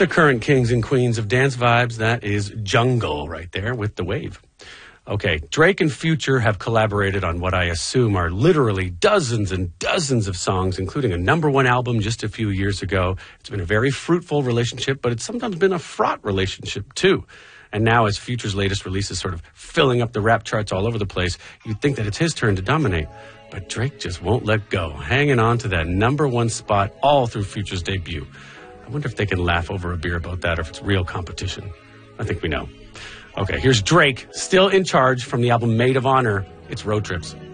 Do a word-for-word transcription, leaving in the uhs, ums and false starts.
the current kings and queens of dance vibes, that is Jungle right there with The Wave. Okay, Drake and Future have collaborated on what I assume are literally dozens and dozens of songs, including a number one album just a few years ago. It's been a very fruitful relationship, but it's sometimes been a fraught relationship too. And now as Future's latest release is sort of filling up the rap charts all over the place, you'd think that it's his turn to dominate. But Drake just won't let go, hanging on to that number one spot all through Future's debut. I wonder if they can laugh over a beer about that or if it's real competition. I think we know. Okay, here's Drake, still in charge from the album Maid of Honor. It's Road Trips.